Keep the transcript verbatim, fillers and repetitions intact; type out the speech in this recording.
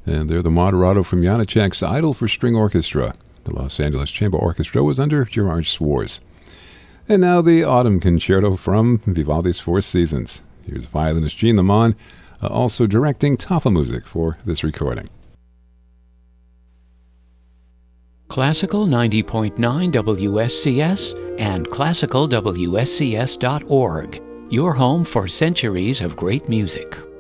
And they're the moderato from Janacek's Idol for String Orchestra. The Los Angeles Chamber Orchestra was under Gerard Schwartz. And now the Autumn Concerto from Vivaldi's Four Seasons. Here's violinist Jean Lamont, uh, also directing Tafelmusik for this recording. Classical ninety point nine W S C S and classical W S C S dot org, your home for centuries of great music.